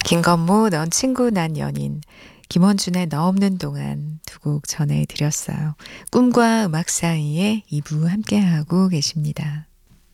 김건모 넌 친구 난 연인, 김원준의 너 없는 동안 두 곡 전해드렸어요. 꿈과 음악 사이에 2부 함께하고 계십니다.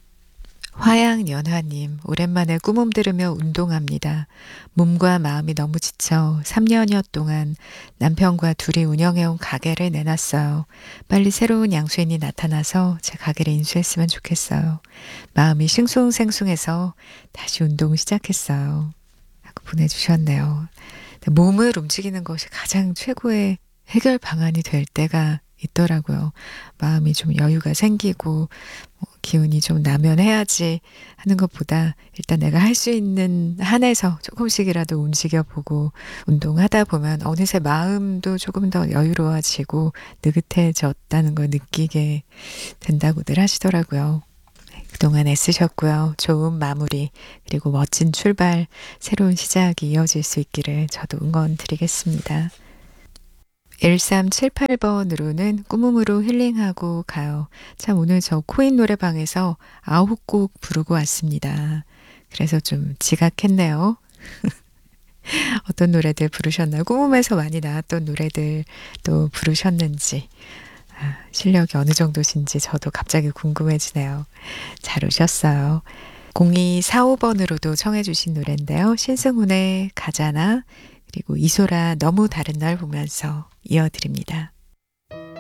화양연화님, 오랜만에 꿈음 들으며 운동합니다. 몸과 마음이 너무 지쳐 3년여 동안 남편과 둘이 운영해온 가게를 내놨어요. 빨리 새로운 양수인이 나타나서 제 가게를 인수했으면 좋겠어요. 마음이 싱숭생숭해서 다시 운동 시작했어요. 하고 보내주셨네요. 몸을 움직이는 것이 가장 최고의 해결 방안이 될 때가 있더라고요. 마음이 좀 여유가 생기고 기운이 좀 나면 해야지 하는 것보다 일단 내가 할 수 있는 한에서 조금씩이라도 움직여보고 운동하다 보면 어느새 마음도 조금 더 여유로워지고 느긋해졌다는 걸 느끼게 된다고들 하시더라고요. 그동안 애쓰셨고요. 좋은 마무리, 그리고 멋진 출발, 새로운 시작이 이어질 수 있기를 저도 응원 드리겠습니다. 1378번으로는 꿈음으로 힐링하고 가요. 참 오늘 저 코인 노래방에서 9곡 부르고 왔습니다. 그래서 좀 지각했네요. 어떤 노래들 부르셨나요? 꿈음에서 많이 나왔던 노래들 또 부르셨는지. 실력이 어느 정도신지 저도 갑자기 궁금해지네요. 잘 오셨어요. 0245번으로도 청해 주신 노래인데요. 신승훈의 가잖아, 그리고 이소라 너무 다른 날 보면서 이어드립니다.